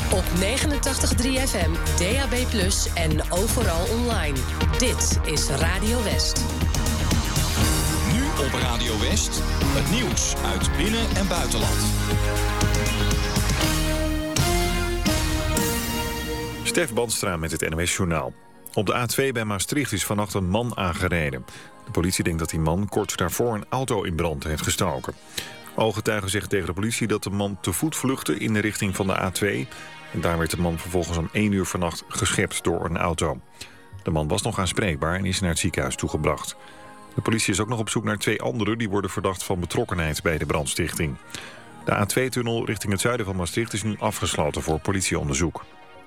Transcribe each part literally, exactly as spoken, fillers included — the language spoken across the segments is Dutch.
Op negenentachtig komma drie F M, D A B plus, en overal online. Dit is Radio West. Nu op Radio West, het nieuws uit binnen- en buitenland. Stef Bandstra met het N O S-journaal. Op de A twee bij Maastricht is vannacht een man aangereden. De politie denkt dat die man kort daarvoor een auto in brand heeft gestoken. Ooggetuigen zeggen tegen de politie dat de man te voet vluchtte in de richting van de A twee. En daar werd de man vervolgens om één uur vannacht geschept door een auto. De man was nog aanspreekbaar en is naar het ziekenhuis toegebracht. De politie is ook nog op zoek naar twee anderen die worden verdacht van betrokkenheid bij de brandstichting. De A twee-tunnel richting het zuiden van Maastricht is nu afgesloten voor politieonderzoek.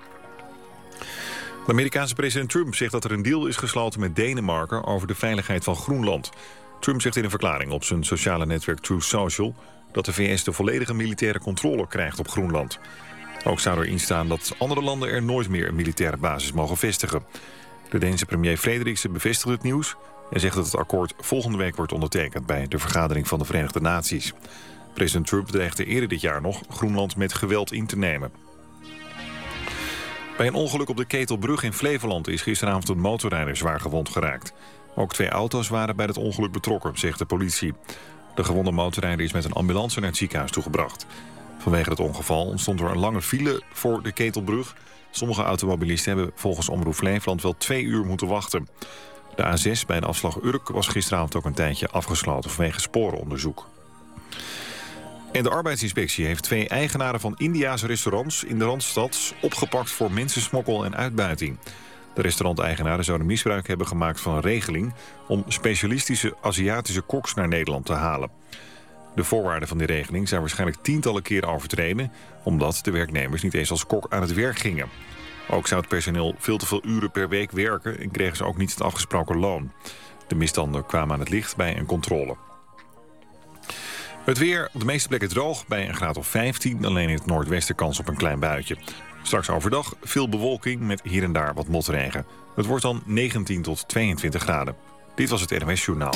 De Amerikaanse president Trump zegt dat er een deal is gesloten met Denemarken over de veiligheid van Groenland. Trump zegt in een verklaring op zijn sociale netwerk Truth Social dat de V S de volledige militaire controle krijgt op Groenland. Ook zou erin staan dat andere landen er nooit meer een militaire basis mogen vestigen. De Deense premier Frederiksen bevestigt het nieuws en zegt dat het akkoord volgende week wordt ondertekend bij de vergadering van de Verenigde Naties. President Trump dreigde eerder dit jaar nog Groenland met geweld in te nemen. Bij een ongeluk op de Ketelbrug in Flevoland is gisteravond een motorrijder zwaar gewond geraakt. Ook twee auto's waren bij het ongeluk betrokken, zegt de politie. De gewonde motorrijder is met een ambulance naar het ziekenhuis toegebracht. Vanwege het ongeval ontstond er een lange file voor de Ketelbrug. Sommige automobilisten hebben volgens Omroep Flevoland wel twee uur moeten wachten. De A zes bij de afslag Urk was gisteravond ook een tijdje afgesloten vanwege sporenonderzoek. En de arbeidsinspectie heeft twee eigenaren van Indiase restaurants in de Randstad opgepakt voor mensensmokkel en uitbuiting. De restauranteigenaren zouden misbruik hebben gemaakt van een regeling om specialistische Aziatische koks naar Nederland te halen. De voorwaarden van die regeling zijn waarschijnlijk tientallen keren overtreden, omdat de werknemers niet eens als kok aan het werk gingen. Ook zou het personeel veel te veel uren per week werken en kregen ze ook niet het afgesproken loon. De misstanden kwamen aan het licht bij een controle. Het weer op de meeste plekken droog bij een graad of vijftien. Alleen in het noordwesten kans op een klein buitje. Straks overdag veel bewolking met hier en daar wat motregen. Het wordt dan negentien tot tweeëntwintig graden. Dit was het N O S-journaal.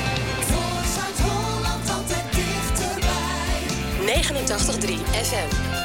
negenentachtig komma drie F M.